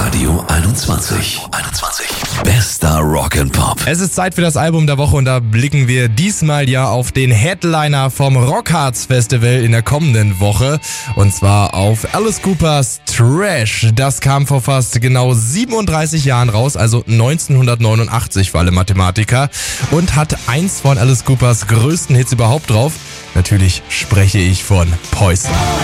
Radio 21. Bester Rock'n'Pop. Es ist Zeit für das Album der Woche und da blicken wir diesmal ja auf den Headliner vom Rockharz Festival in der kommenden Woche. Und zwar auf Alice Coopers Trash. Das kam vor fast genau 37 Jahren raus, also 1989 für alle Mathematiker. Und hat eins von Alice Coopers größten Hits überhaupt drauf. Natürlich spreche ich von Poison.